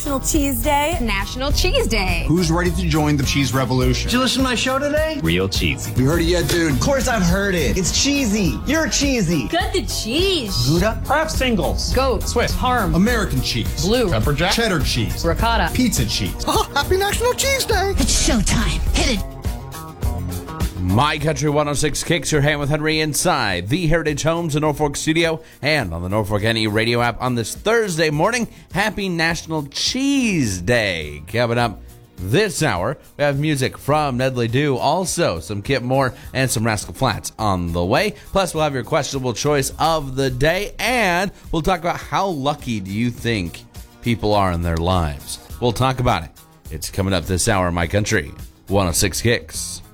National Cheese Day. National Cheese Day. Who's ready to join the cheese revolution? Did you listen to my show today? Real cheesy. You heard it yet, dude? Of course I've heard it. It's cheesy. You're cheesy. Gouda cheese. Gouda? Kraft singles. Goat. Swiss. Parm. American cheese. Blue. Pepper jack. Cheddar cheese. Ricotta. Pizza cheese. Oh, happy National Cheese Day. It's showtime. Hit it. My Country 106 kicks your hand with Henry inside the Heritage Homes in Norfolk studio and on the Norfolk NE radio app on this Thursday morning. Happy National Cheese Day. Coming up this hour, we have music from Nedley Dew, also some Kip Moore and some Rascal Flatts on the way. Plus, we'll have your questionable choice of the day, and we'll talk about how lucky do you think people are in their lives. We'll talk about it. It's coming up this hour, My Country 106 Kicks.